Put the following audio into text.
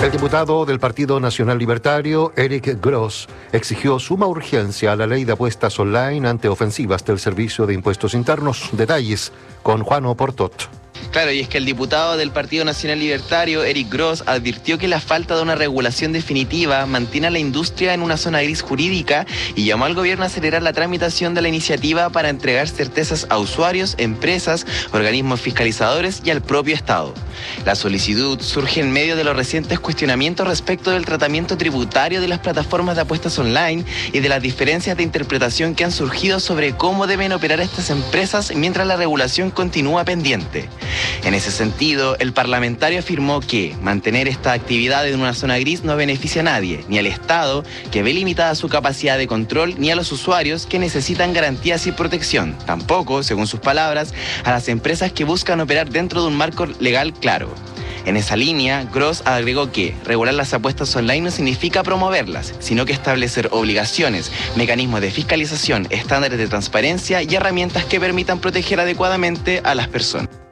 El diputado del Partido Nacional Libertario, Eric Gross, exigió suma urgencia a la ley de apuestas online ante ofensivas del Servicio de Impuestos Internos. Detalles con Juan Oportot. Claro, y es que el diputado del Partido Nacional Libertario, Eric Gross, advirtió que la falta de una regulación definitiva mantiene a la industria en una zona gris jurídica y llamó al gobierno a acelerar la tramitación de la iniciativa para entregar certezas a usuarios, empresas, organismos fiscalizadores y al propio Estado. La solicitud surge en medio de los recientes cuestionamientos respecto del tratamiento tributario de las plataformas de apuestas online y de las diferencias de interpretación que han surgido sobre cómo deben operar estas empresas mientras la regulación continúa pendiente. En ese sentido, el parlamentario afirmó que mantener esta actividad en una zona gris no beneficia a nadie, ni al Estado, que ve limitada su capacidad de control, ni a los usuarios, que necesitan garantías y protección. Tampoco, según sus palabras, a las empresas que buscan operar dentro de un marco legal claro. En esa línea, Gross agregó que regular las apuestas online no significa promoverlas, sino que establecer obligaciones, mecanismos de fiscalización, estándares de transparencia y herramientas que permitan proteger adecuadamente a las personas.